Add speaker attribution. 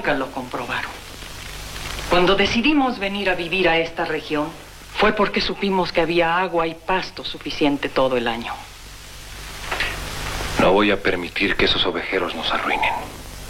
Speaker 1: Nunca lo comprobaron. Cuando decidimos venir a vivir a esta región, fue porque supimos que había agua y pasto suficiente todo el año.
Speaker 2: No voy a permitir que esos ovejeros nos arruinen.